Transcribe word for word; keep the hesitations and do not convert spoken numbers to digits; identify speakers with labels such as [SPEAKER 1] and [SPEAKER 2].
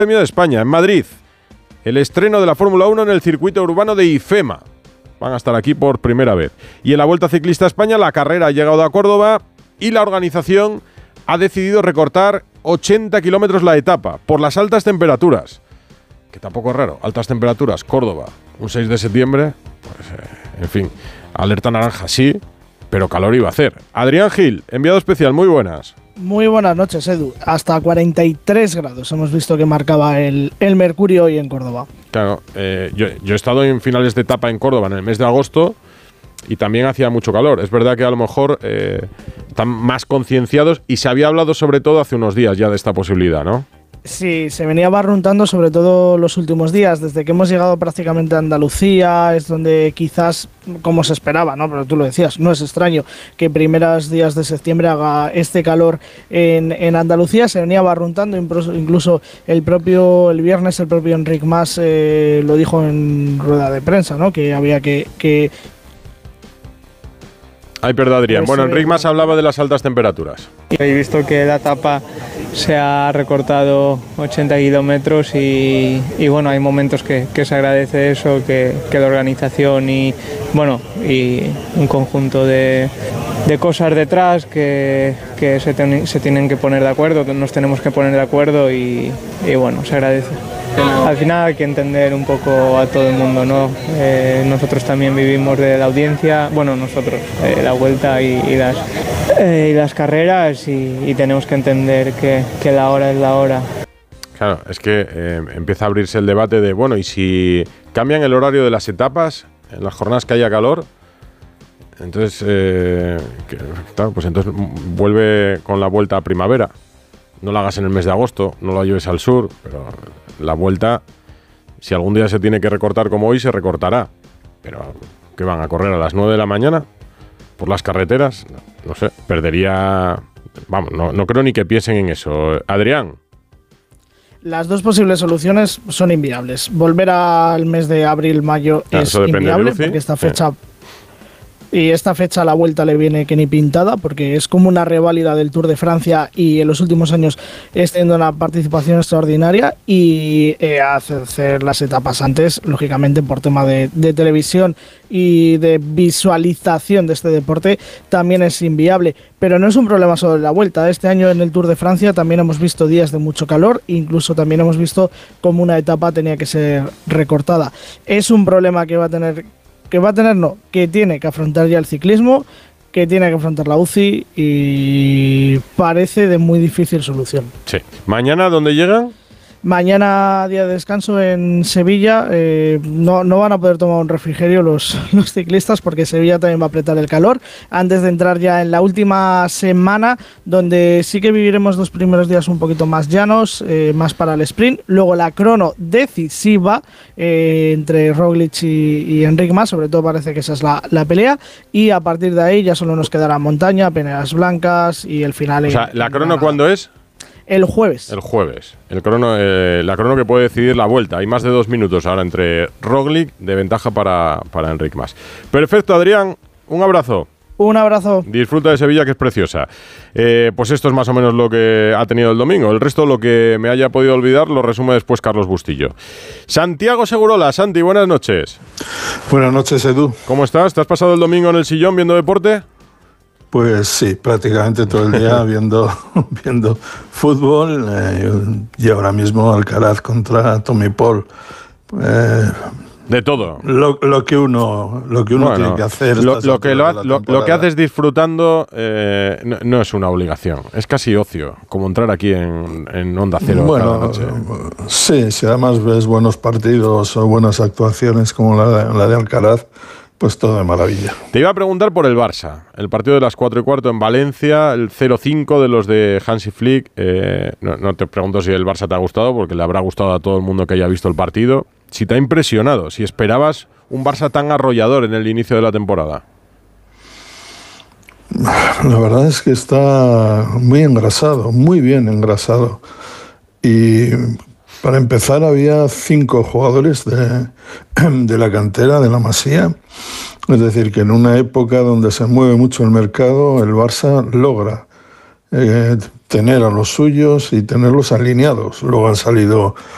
[SPEAKER 1] Premio de España, en Madrid. El estreno de la Fórmula uno en el circuito urbano de IFEMA. Van a estar aquí por primera vez. Y en la Vuelta Ciclista a España, la carrera ha llegado a Córdoba y la organización ha decidido recortar ochenta kilómetros la etapa por las altas temperaturas. Que tampoco es raro, altas temperaturas, Córdoba, un seis de septiembre, pues, eh, en fin, alerta naranja sí, pero calor iba a hacer. Adrián Gil, enviado especial, muy buenas.
[SPEAKER 2] Muy buenas noches, Edu. Hasta cuarenta y tres grados hemos visto que marcaba el, el mercurio hoy en Córdoba.
[SPEAKER 1] Claro, eh, yo, yo he estado en finales de etapa en Córdoba en el mes de agosto y también hacía mucho calor. Es verdad que a lo mejor eh, están más concienciados y se había hablado sobre todo hace unos días ya de esta posibilidad, ¿no?
[SPEAKER 2] Sí, se venía barruntando sobre todo los últimos días, desde que hemos llegado prácticamente a Andalucía, es donde quizás, como se esperaba, ¿no? Pero tú lo decías, no es extraño que primeros días de septiembre haga este calor en, en Andalucía, se venía barruntando, incluso el propio, el viernes el propio Enric Mas eh, lo dijo en rueda de prensa, ¿no? Que había que... que
[SPEAKER 1] Ay, perdón, Adrián. Bueno, Enric Mas hablaba de las altas temperaturas.
[SPEAKER 3] He visto que la etapa se ha recortado ochenta kilómetros y, y bueno, hay momentos que, que se agradece eso, que, que la organización y bueno, y un conjunto de, de cosas detrás que, que se, ten, se tienen que poner de acuerdo, que nos tenemos que poner de acuerdo y, y bueno, se agradece. Al final hay que entender un poco a todo el mundo, ¿no? Eh, nosotros también vivimos de la audiencia, bueno, nosotros, eh, la vuelta y, y, las, eh, y las carreras y, y tenemos que entender que, que la hora es la hora.
[SPEAKER 1] Claro, es que eh, empieza a abrirse el debate de, bueno, ¿y si cambian el horario de las etapas en las jornadas que haya calor? Entonces, eh, que, claro, pues entonces vuelve con la vuelta a primavera. No la hagas en el mes de agosto, no la lleves al sur, pero la vuelta, si algún día se tiene que recortar como hoy, se recortará. Pero, ¿qué van a correr a las nueve de la mañana? ¿Por las carreteras? No, no sé, perdería... Vamos, no, no creo ni que piensen en eso. Adrián.
[SPEAKER 2] Las dos posibles soluciones son inviables. Volver al mes de abril-mayo
[SPEAKER 1] Claro,
[SPEAKER 2] es inviable, porque esta fecha... Sí. Y esta fecha a la vuelta le viene que ni pintada, porque es como una reválida del Tour de Francia y en los últimos años está teniendo una participación extraordinaria y eh, hacer las etapas antes, lógicamente por tema de, de televisión y de visualización de este deporte, también es inviable. Pero no es un problema solo de la vuelta. Este año en el Tour de Francia también hemos visto días de mucho calor, incluso también hemos visto cómo una etapa tenía que ser recortada. Es un problema que va a tener... que va a tener, no, que tiene que afrontar ya el ciclismo, que tiene que afrontar la U C I y parece de muy difícil solución.
[SPEAKER 1] Sí. ¿Mañana dónde llegan?
[SPEAKER 2] Mañana día de descanso en Sevilla, eh, no, no van a poder tomar un refrigerio los, los ciclistas porque Sevilla también va a apretar el calor antes de entrar ya en la última semana, donde sí que viviremos los primeros días un poquito más llanos, eh, más para el sprint, luego la crono decisiva eh, entre Roglic y, y Enric Mas, sobre todo parece que esa es la, la pelea, y a partir de ahí ya solo nos quedará montaña, peneras blancas y el final.
[SPEAKER 1] O
[SPEAKER 2] en,
[SPEAKER 1] sea, ¿la
[SPEAKER 2] en
[SPEAKER 1] crono cuándo es?
[SPEAKER 2] El jueves.
[SPEAKER 1] El jueves. El crono, eh, la crono que puede decidir la vuelta. Hay más de dos minutos ahora entre Roglic, de ventaja para, para Enric Mas. Perfecto, Adrián. Un abrazo.
[SPEAKER 2] Un abrazo.
[SPEAKER 1] Disfruta de Sevilla, que es preciosa. Eh, pues esto es más o menos lo que ha tenido el domingo. El resto, lo que me haya podido olvidar, lo resume después Carlos Bustillo. Santiago Segurola. Santi, buenas noches.
[SPEAKER 4] Buenas noches, Edu.
[SPEAKER 1] ¿Cómo estás? ¿Te has pasado el domingo en el sillón viendo deporte?
[SPEAKER 4] Pues sí, prácticamente todo el día viendo, viendo fútbol eh, y ahora mismo Alcaraz contra Tommy Paul. Eh,
[SPEAKER 1] de todo.
[SPEAKER 4] Lo, lo que uno, lo que uno bueno, tiene que hacer.
[SPEAKER 1] Lo, lo, que lo, lo, lo que haces disfrutando eh, no, no es una obligación, es casi ocio, como entrar aquí en, en Onda Cero
[SPEAKER 4] bueno,
[SPEAKER 1] cada noche.
[SPEAKER 4] Sí, si además ves buenos partidos o buenas actuaciones como la, la de Alcaraz, pues todo de maravilla.
[SPEAKER 1] Te iba a preguntar por el Barça, el partido de las cuatro y cuarto en Valencia, el cero cinco de los de Hansi Flick. Eh, no, no te pregunto si el Barça te ha gustado, porque le habrá gustado a todo el mundo que haya visto el partido. Si te ha impresionado, si esperabas un Barça tan arrollador en el inicio de la temporada.
[SPEAKER 4] La verdad es que está muy engrasado, muy bien engrasado. Y para empezar había cinco jugadores de, de la cantera de la Masía. Es decir, que en una época donde se mueve mucho el mercado, el Barça logra eh, tener a los suyos y tenerlos alineados. Luego han salido